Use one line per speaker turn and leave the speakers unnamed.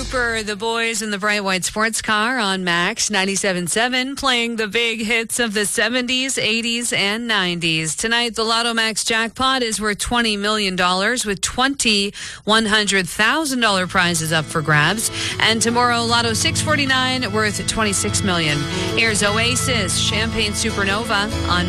Cooper, the boys in the bright white sports car on Max 97.7, playing the big hits of the 70s, 80s, and 90s. Tonight, the Lotto Max jackpot is worth $20 million with 20 $100,000 prizes up for grabs. And tomorrow, Lotto 649 worth $26 million. Here's Oasis, Champagne Supernova on